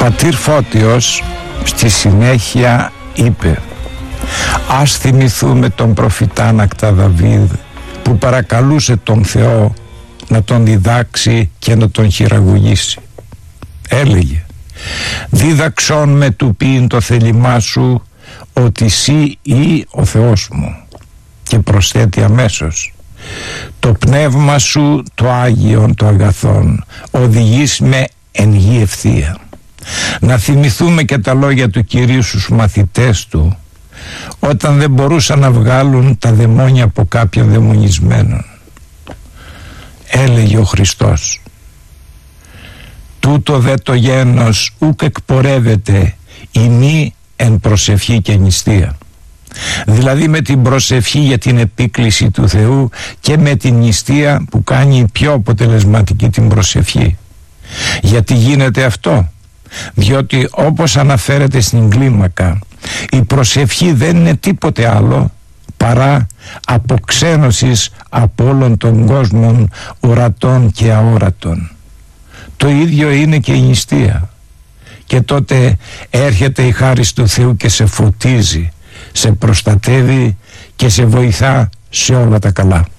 πατήρ Φώτιος στη συνέχεια είπε: ας θυμηθούμε τον προφητάνακτα Δαβίδ, που παρακαλούσε τον Θεό να τον διδάξει και να τον χειραγωγήσει. Έλεγε: δίδαξόν με του ποιήν το θέλημά σου, ότι σύ ή ο Θεός μου. Και προσθέτει αμέσως: το πνεύμα σου το Άγιον το αγαθόν οδηγείς με εν γη ευθεία. Να θυμηθούμε και τα λόγια του Κυρίου στους μαθητές του, όταν δεν μπορούσαν να βγάλουν τα δαιμόνια από κάποιον δαιμονισμένον. Έλεγε ο Χριστός: τούτο δε το γένος ούκ εκπορεύεται ημί εν προσευχή και νηστεία. Δηλαδή με την προσευχή για την επίκληση του Θεού και με την νηστεία που κάνει πιο αποτελεσματική την προσευχή. Γιατί γίνεται αυτό? Διότι όπως αναφέρεται στην κλίμακα, η προσευχή δεν είναι τίποτε άλλο παρά αποξένωσης από όλων των κόσμων ορατών και αόρατων. Το ίδιο είναι και η νηστεία. Και τότε έρχεται η χάρις του Θεού και σε φωτίζει, σε προστατεύει και σε βοηθά σε όλα τα καλά.